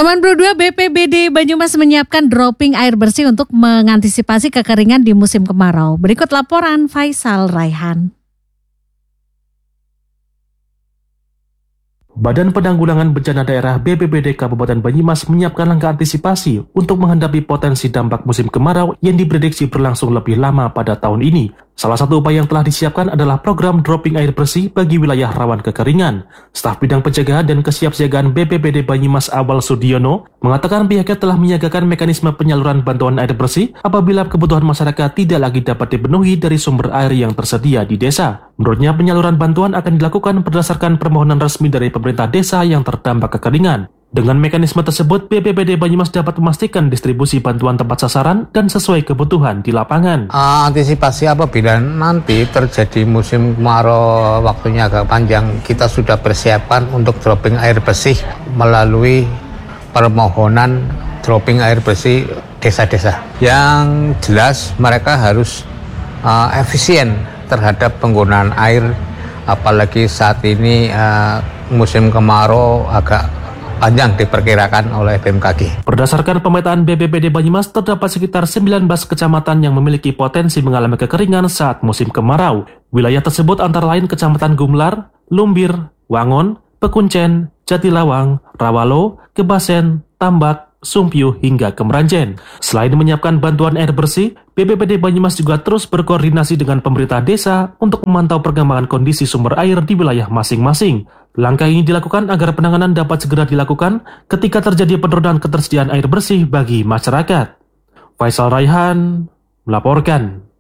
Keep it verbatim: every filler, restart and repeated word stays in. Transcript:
delapan puluh dua B P B D Banyumas menyiapkan dropping air bersih untuk mengantisipasi kekeringan di musim kemarau. Berikut laporan Faisal Raihan. Badan Penanggulangan Bencana Daerah B P B D Kabupaten Banyumas menyiapkan langkah antisipasi untuk menghadapi potensi dampak musim kemarau yang diprediksi berlangsung lebih lama pada tahun ini. Salah satu upaya yang telah disiapkan adalah program dropping air bersih bagi wilayah rawan kekeringan. Staf Bidang Pencegahan dan Kesiapsiagaan B P B D Banyumas Awal Sudiono mengatakan pihaknya telah menyiagakan mekanisme penyaluran bantuan air bersih apabila kebutuhan masyarakat tidak lagi dapat dipenuhi dari sumber air yang tersedia di desa. Menurutnya, penyaluran bantuan akan dilakukan berdasarkan permohonan resmi dari pemerintah desa yang terdampak kekeringan. Dengan mekanisme tersebut, B P B D Banyumas dapat memastikan distribusi bantuan tepat sasaran dan sesuai kebutuhan di lapangan. Uh, antisipasi apabila nanti terjadi musim kemarau waktunya agak panjang, kita sudah persiapkan untuk dropping air bersih melalui permohonan dropping air bersih desa-desa. Yang jelas mereka harus uh, efisien terhadap penggunaan air, apalagi saat ini uh, musim kemarau agak panjang diperkirakan oleh B M K G. Berdasarkan pemetaan B P B D Banyumas, terdapat sekitar sembilan belas kecamatan yang memiliki potensi mengalami kekeringan saat musim kemarau. Wilayah tersebut antara lain Kecamatan Gumlar, Lumbir, Wangon, Pekuncen, Jatilawang, Rawalo, Kebasen, Tambak, Sumpyu hingga Kemeranjen. Selain menyiapkan bantuan air bersih, B P B D Banyumas juga terus berkoordinasi dengan pemerintah desa untuk memantau perkembangan kondisi sumber air di wilayah masing-masing. Langkah ini dilakukan agar penanganan dapat segera dilakukan ketika terjadi penurunan ketersediaan air bersih bagi masyarakat. Faisal Raihan melaporkan.